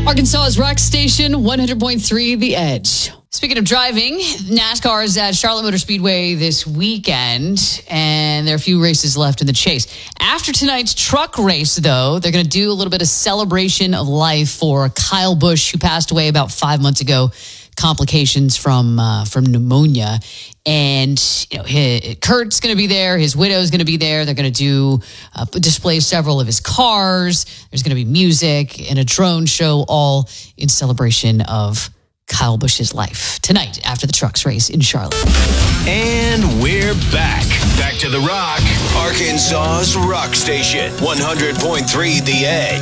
Arkansas's rock station, 100.3 The Edge. Speaking of driving, NASCAR is at Charlotte Motor Speedway this weekend, and there are a few races left in the chase. After tonight's truck race, though, they're going to do a little bit of celebration of life for Kyle Busch, who passed away about 5 months ago, complications from pneumonia. And Kurt's going to be there. His widow's going to be there. They're going to display several of his cars. There's going to be music and a drone show, all in celebration of Kyle Busch's life tonight after the trucks race in Charlotte. And we're back. Back to The Rock, Arkansas's rock station, 100.3 The Edge.